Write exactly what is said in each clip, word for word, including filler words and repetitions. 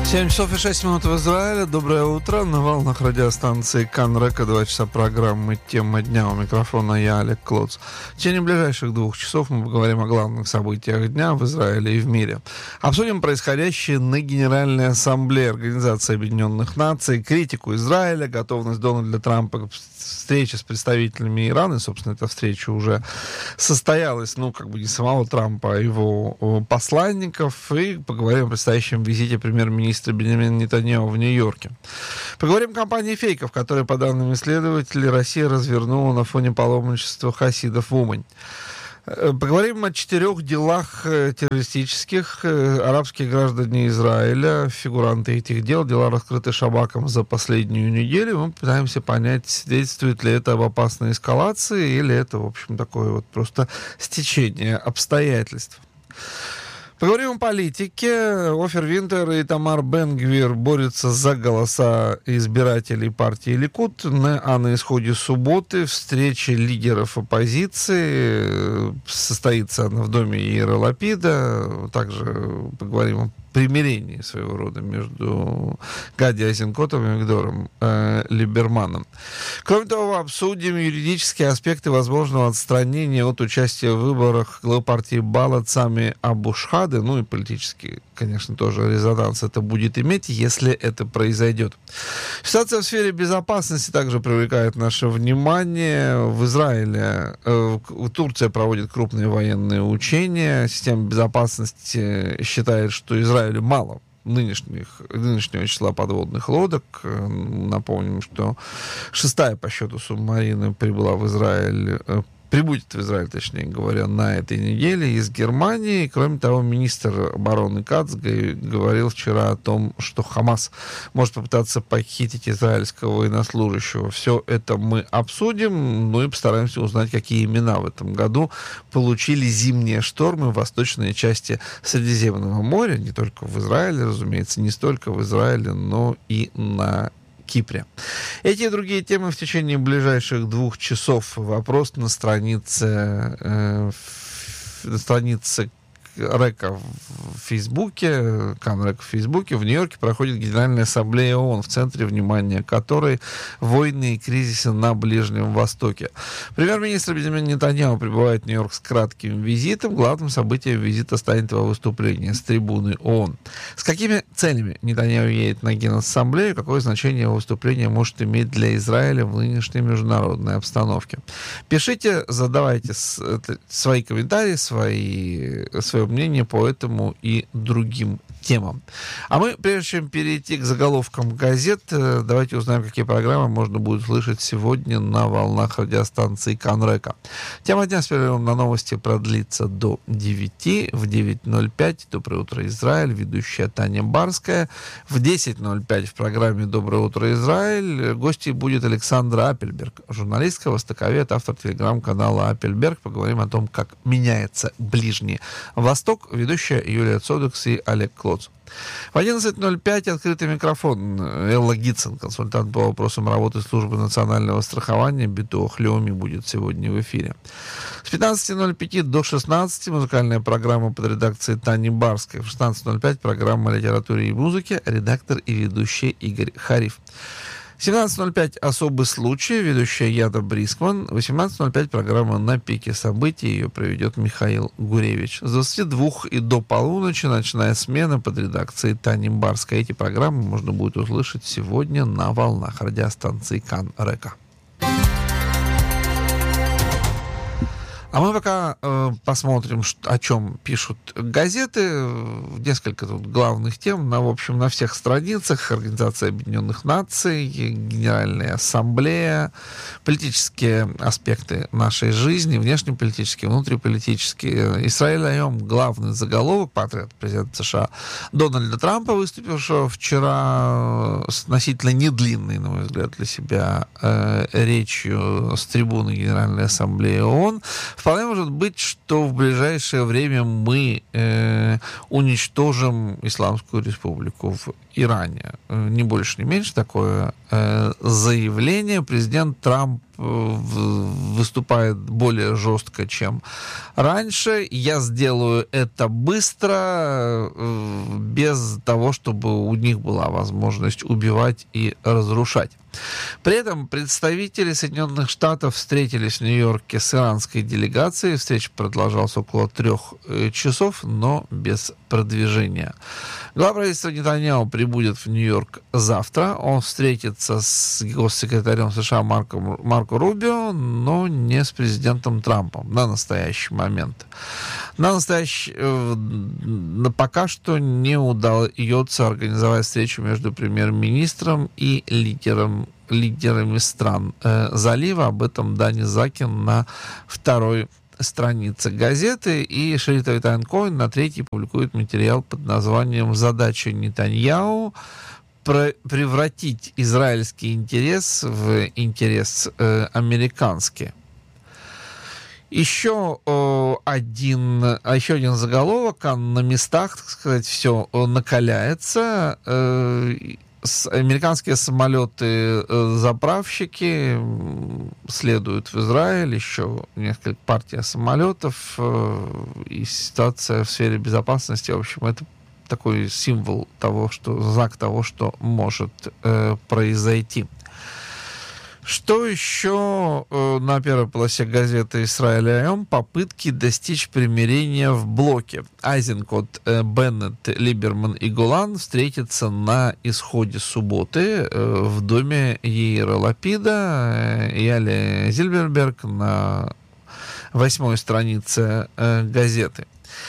семь часов и шесть минут в Израиле. Доброе утро. На волнах радиостанции Кан-Река. Два часа программы «Тема дня». У микрофона я, Олег Клоц. В течение ближайших двух часов мы поговорим о главных событиях дня в Израиле и в мире. Обсудим происходящее на Генеральной Ассамблее Организации Объединенных Наций, критику Израиля, готовность Дональда Трампа к встрече с представителями Ирана. И, собственно, эта встреча уже состоялась, ну, как бы не самого Трампа, а его посланников. И поговорим о предстоящем визите премьер-министра Биньямина Нетаньяху в Нью-Йорке. Поговорим о кампании фейков, которая, по данным исследователей, Россия развернула на фоне паломничества хасидов в Умань. Поговорим о четырех делах террористических. Арабские граждане Израиля, фигуранты этих дел, дела раскрыты Шабаком за последнюю неделю. Мы пытаемся понять, свидетельствует ли это об опасной эскалации или это, в общем, такое вот просто стечение обстоятельств. Поговорим о политике. Офер Винтер и Тамар Бен-Гвир борются за голоса избирателей партии Ликуд. А на исходе субботы встреча лидеров оппозиции состоится она в доме Яира Лапида. Также поговорим о примирении своего рода между Гади Айзенкотом и Виктором э, Либерманом. Кроме того, обсудим юридические аспекты возможного отстранения от участия в выборах главы партии Балат Сами Абу Шхады, ну и политический, конечно, тоже резонанс это будет иметь, если это произойдет. Ситуация в сфере безопасности также привлекает наше внимание. В Израиле э, Турция проводит крупные военные учения. Система безопасности считает, что Израиль мало нынешних, нынешнего числа подводных лодок. Напомним, что шестая по счету субмарина прибыла в Израиль, прибудет в Израиль, точнее говоря, на этой неделе из Германии. Кроме того, министр обороны Кац говорил вчера о том, что Хамас может попытаться похитить израильского военнослужащего. Все это мы обсудим, ну и постараемся узнать, какие имена в этом году получили зимние штормы в восточной части Средиземного моря, не только в Израиле, разумеется, не столько в Израиле, но и на Кипре. Эти и другие темы в течение ближайших двух часов. Вопрос на странице, э, на странице Река в Фейсбуке, Кан-Река в Фейсбуке. В Нью-Йорке проходит Генеральная Ассамблея ООН, в центре внимания которой войны и кризисы на Ближнем Востоке. Премьер-министр Биньямин Нетаньяху прибывает в Нью-Йорк с кратким визитом. Главным событием визита станет его выступление с трибуны ООН. С какими целями Нетаньяху едет на Генассамблею? Какое значение его выступление может иметь для Израиля в нынешней международной обстановке? Пишите, задавайте свои комментарии, свои, свое мнение по этому и другим темам. А мы, прежде чем перейти к заголовкам газет, давайте узнаем, какие программы можно будет слышать сегодня на волнах радиостанции Кан-Река. Тема дня с перерывом на новости продлится до девяти. В девять ноль пять «Доброе утро, Израиль», ведущая Таня Барская. В десять ноль пять в программе «Доброе утро, Израиль» гостьей будет Александра Апельберг, журналистка, востоковед, автор телеграм-канала Апельберг. Поговорим о том, как меняется Ближний Восток. Ведущая Юлия Цодекс и Олег Клоц. В одиннадцать ноль пять открытый микрофон. Элла Гитсон, консультант по вопросам работы службы национального страхования Битуах Леуми, будет сегодня в эфире. С пятнадцати ноль пять до шестнадцати музыкальная программа под редакцией Тани Барской. В шестнадцать ноль пять программа о литературе и музыке, редактор и ведущий Игорь Хариф. семнадцать ноль пять «Особый случай», ведущая Яда Брискман. восемнадцать ноль пять программа «На пике событий», ее проведет Михаил Гуревич. С двадцати двух и до полуночи ночная смена под редакцией Тани Барской. Эти программы можно будет услышать сегодня на волнах радиостанции Кан-Река. А мы пока э, посмотрим, что, о чем пишут газеты. Несколько тут главных тем. На, в общем, на всех страницах. Организация Объединенных Наций, Генеральная Ассамблея, политические аспекты нашей жизни, внешнеполитические, внутриполитические. Израиль Айом, главный заголовок, портрет президента США Дональда Трампа, выступившего вчера с относительно недлинной, на мой взгляд, для себя э, речью с трибуны Генеральной Ассамблеи ООН. Вполне может быть, что в ближайшее время мы э, уничтожим Исламскую Республику в Иране. Ни больше, ни меньше такое э, заявление. Президент Трамп выступает более жестко, чем раньше. Я сделаю это быстро, без того, чтобы у них была возможность убивать и разрушать. При этом представители Соединенных Штатов встретились в Нью-Йорке с иранской делегацией. Встреча продолжалась около трех часов, но без продвижения. Глава правительства Нетаньяху прибудет в Нью-Йорк завтра. Он встретится с госсекретарем США Марко, Марко Рубио, но не с президентом Трампом на настоящий момент. На настоящий, пока что не удается организовать встречу между премьер-министром и лидером лидерами стран э, залива. Об этом Дани Закин на второй странице газеты. И Шери Тавитайн Коэн на третьей публикует материал под названием «Задача Нетаньяху превратить израильский интерес в интерес э, американский». Еще э, один, еще один заголовок, а на местах, так сказать, все накаляется. Э, Американские самолеты-заправщики следуют в Израиль, еще несколько партий самолетов, и ситуация в сфере безопасности, в общем, это такой символ того, что, знак того, что может э, произойти. Что еще э, на первой полосе газеты «Исраэль Айом»? Попытки достичь примирения в блоке. Айзенкот, э, Беннет, Либерман и Голан встретятся на исходе субботы э, в доме Яира Лапида. Э, Яли Зильберберг на восьмой странице э, газеты.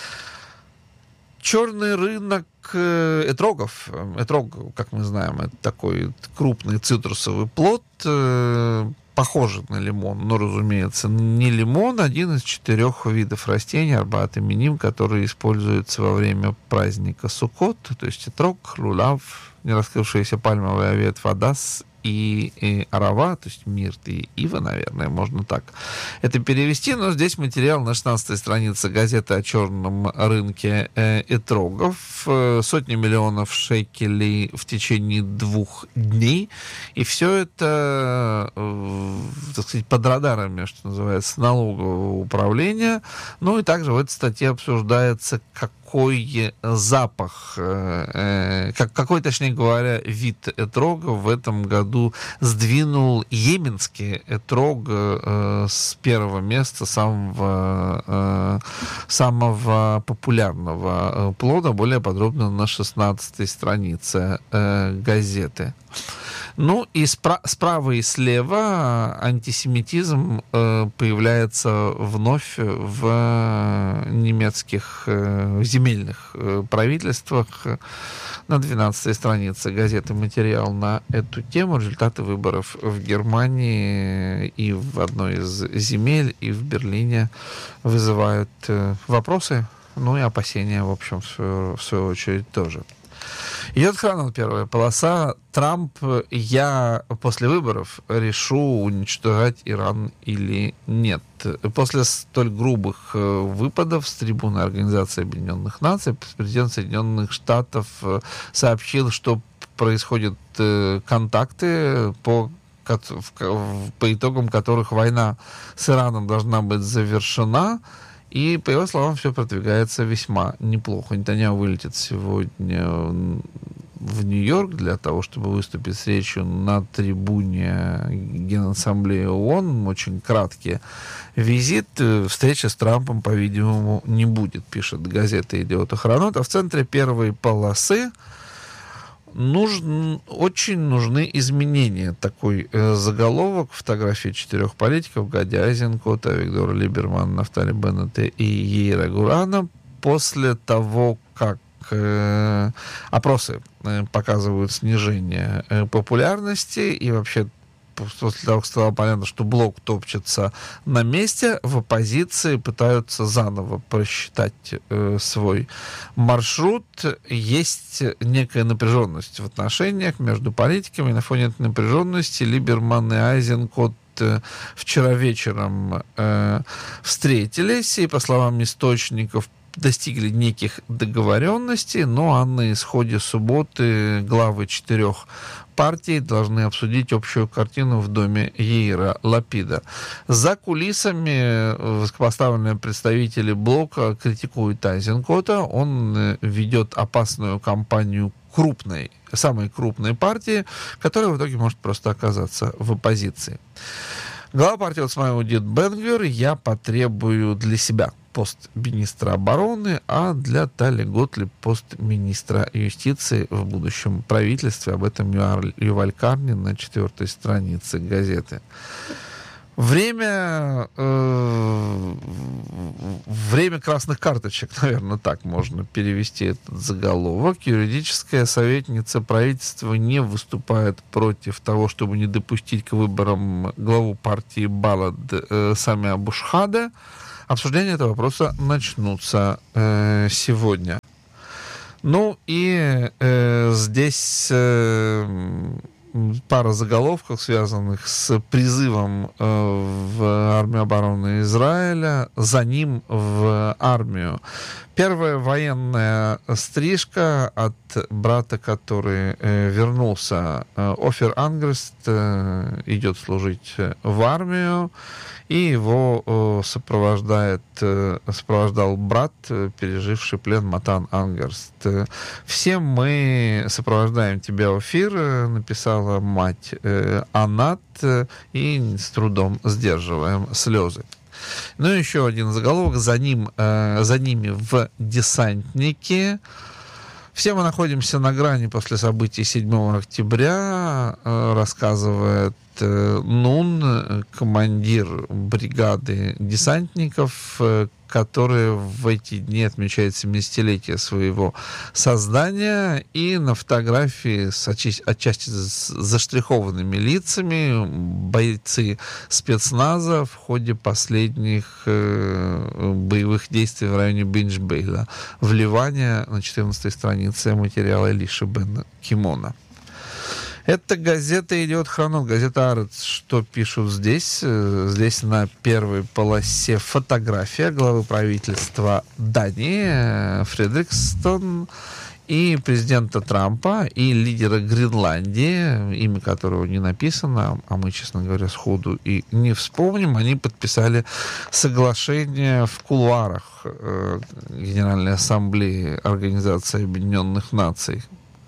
Черный рынок этрогов. Этрог, как мы знаем, это такой крупный цитрусовый плод, похожий на лимон, но, разумеется, не лимон, один из четырех видов растений, арбат и миним, которые используются во время праздника Суккот, то есть этрог, лулав, нераскрывшаяся пальмовая ветвь, адас и, и арава, то есть мирт и ива, наверное, можно так это перевести, но здесь материал на шестнадцатой странице газеты о черном рынке э, этрогов, э, сотни миллионов шекелей в течение двух дней, и все это, э, так сказать, под радарами, что называется, налогового управления. Ну и также в этой статье обсуждается, как какой запах, э, как, какой, точнее говоря, вид этрога в этом году сдвинул йеменский этрог э, с первого места самого, э, самого популярного плода. Более подробно на шестнадцатой странице э, газеты. Ну и спра- справа и слева антисемитизм э, появляется вновь в э, немецких э, земельных э, правительствах. На двенадцатой странице газеты материал на эту тему. Результаты выборов в Германии и в одной из земель, и в Берлине вызывают э, вопросы, ну и опасения, в общем, в свою, в свою очередь тоже. Идет хронон, первая полоса. Трамп: я после выборов решу, уничтожать Иран или нет. После столь грубых выпадов с трибуны Организации Объединенных Наций президент Соединенных Штатов сообщил, что происходят контакты, по по итогам которых война с Ираном должна быть завершена. И, по его словам, все продвигается весьма неплохо. Нетаньяху вылетит сегодня в Нью-Йорк для того, чтобы выступить с речью на трибуне Генассамблеи ООН. Очень краткий визит. Встреча с Трампом, по-видимому, не будет, пишет газета «Идиот Охранот». А в центре первой полосы Нужен, очень нужны изменения. Такой э, заголовок. Фотографии четырех политиков: Гади Айзенкота, Виктора Либермана, Нафтали Беннета и Яира Гурана. После того, как э, опросы э, показывают снижение э, популярности, и вообще после того, как стало понятно, что блок топчется на месте, в оппозиции пытаются заново просчитать э, свой маршрут. Есть некая напряженность в отношениях между политиками. На фоне этой напряженности Либерман и Айзенкот вчера вечером э, встретились, и, по словам источников, достигли неких договоренностей, ну а на исходе субботы главы четырех партий должны обсудить общую картину в доме Яира Лапида. За кулисами высокопоставленные представители блока критикуют Айзенкота. Он ведет опасную кампанию крупной, самой крупной партии, которая в итоге может просто оказаться в оппозиции. Глава партии Оцма Иудит Бен-Гвир: я потребую для себя пост министра обороны, а для Тали Готлиб пост министра юстиции в будущем правительстве. Об этом Юваль Карнин на четвертой странице газеты. Время, э, время красных карточек, наверное, так можно перевести этот заголовок. Юридическая советница правительства не выступает против того, чтобы не допустить к выборам главу партии Балад э, Сами Абу-Шхада. Обсуждение этого вопроса начнутся э, сегодня. Ну и э, здесь э, пара заголовков, связанных с призывом э, в армию обороны Израиля, за ним в армию. Первая военная стрижка от брата, который э, вернулся. Офер Ангрест э, идет служить в армию, и его э, сопровождает, э, сопровождал брат, э, переживший плен Матан Ангерст. «Все мы сопровождаем тебя, Офир», э, написала мать э, Анат, э, и с трудом сдерживаем слезы. Ну и еще один заголовок: за ним, э, за ними в десантнике. Все мы находимся на грани после событий седьмого октября, э, рассказывает э, Нун, командир бригады десантников, э, которые в эти дни отмечают семидесятилетие своего создания. И на фотографии с отчасти, отчасти с заштрихованными лицами бойцы спецназа в ходе последних э, боевых действий в районе Бинджбейла в Ливане, на четырнадцатой странице материала Элиши бен Кимона. Эта газета идет хронолог, газета Арец. Что пишут здесь? Здесь на первой полосе фотография главы правительства Дании Фредрикстон и президента Трампа, и лидера Гренландии, имя которого не написано, а мы, честно говоря, сходу и не вспомним. Они подписали соглашение в кулуарах э, Генеральной Ассамблеи Организации Объединенных Наций.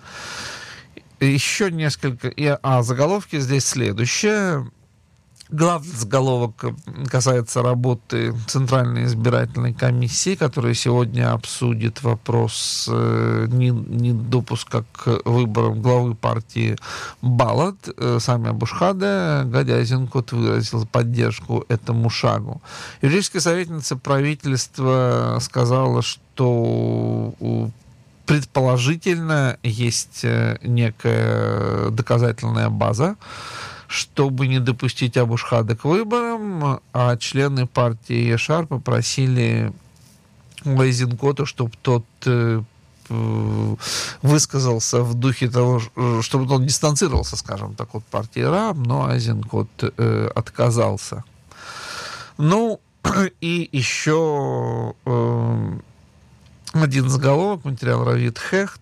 Еще несколько... А, заголовки здесь следующие. Главный заголовок касается работы Центральной избирательной комиссии, которая сегодня обсудит вопрос э, недопуска к выборам главы партии Балад Сами Абу-Шхада. Гади Айзенкот выразил поддержку этому шагу. Юридическая советница правительства сказала, что предположительно есть некая доказательная база, чтобы не допустить Абу-Шхада к выборам, а члены партии Ешар попросили Айзенкота, чтобы тот э, высказался в духе того, чтобы он дистанцировался, скажем так, от партии Рам, но Айзенкот э, отказался. Ну, и еще... Э, Один заголовок, материал Равит Хехт.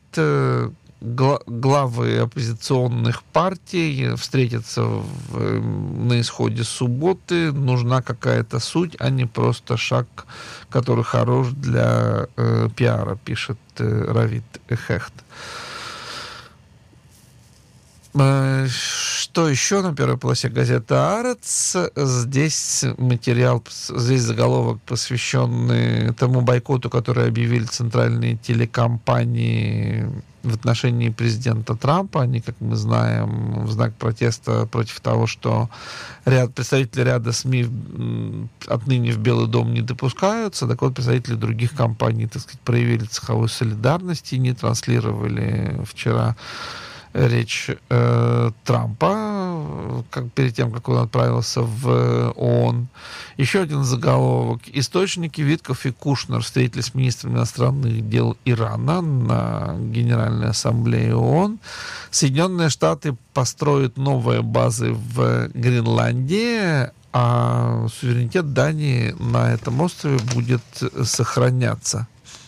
Главы оппозиционных партий встретятся в, на исходе субботы. Нужна какая-то суть, а не просто шаг, который хорош для э, пиара, пишет э, Равит Хехт. Что еще на первой полосе газеты «Арец»? Здесь материал, здесь заголовок, посвященный тому бойкоту, который объявили центральные телекомпании в отношении президента Трампа. Они, как мы знаем, в знак протеста против того, что ряд, представители ряда СМИ отныне в Белый дом не допускаются. Так вот, представители других компаний, так сказать, проявили цеховую солидарность и не транслировали вчера речь э, Трампа, как, перед тем, как он отправился в ООН. Еще один заголовок. Источники Витков и Кушнер встретились с министром иностранных дел Ирана на Генеральной Ассамблее ООН. Соединенные Штаты построят новые базы в Гренландии, а суверенитет Дании на этом острове будет сохраняться.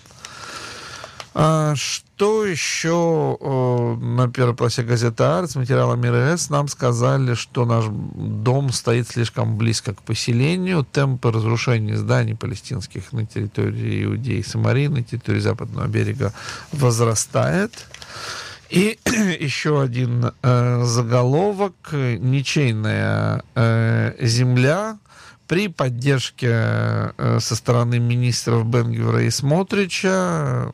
А, что еще э, на первой полосе газеты «Арец» материала МИР-ЭС нам сказали, что наш дом стоит слишком близко к поселению, темпы разрушения зданий палестинских на территории Иудеи и Самарии, на территории западного берега возрастает. И еще один э, заголовок: ничейная э, земля. При поддержке э, со стороны министров Бен-Гвира и Смотрича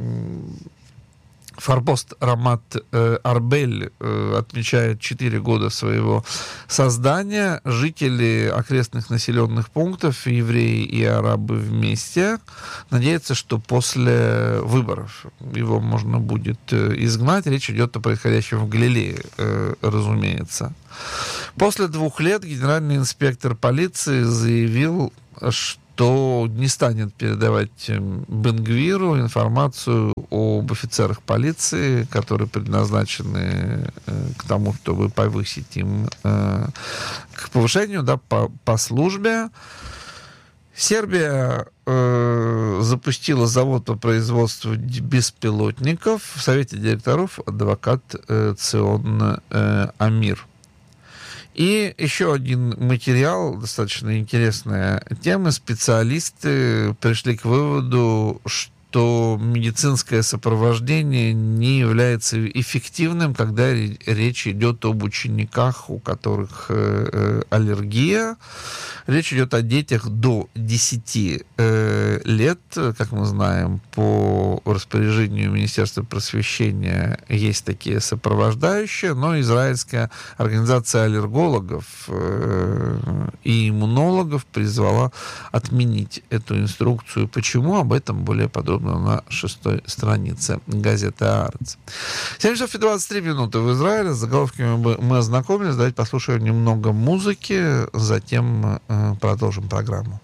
форпост Рамат э, Арбель э, отмечает четыре года своего создания. Жители окрестных населенных пунктов, евреи и арабы вместе, надеются, что после выборов его можно будет э, изгнать. Речь идет о происходящем в Галилее, э, разумеется. После двух лет генеральный инспектор полиции заявил, что не станет передавать Бен-Гвиру информацию об офицерах полиции, которые предназначены к тому, чтобы повысить им э, к повышению, да, по, по службе. Сербия э, запустила завод по производству беспилотников. В совете директоров адвокат э, Цион э, Амир. И еще один материал, достаточно интересная тема. Специалисты пришли к выводу, что медицинское сопровождение не является эффективным, когда речь идет об учениках, у которых э, аллергия. Речь идет о детях до десяти э, лет. Как мы знаем, по распоряжению Министерства просвещения есть такие сопровождающие, но израильская организация аллергологов э, и иммунологов призвала отменить эту инструкцию. Почему? Об этом более подробно на шестой странице газеты «Арец». семь часов и двадцать три минуты в Израиле. С заголовками мы, мы ознакомились. Давайте послушаем немного музыки, затем продолжим программу.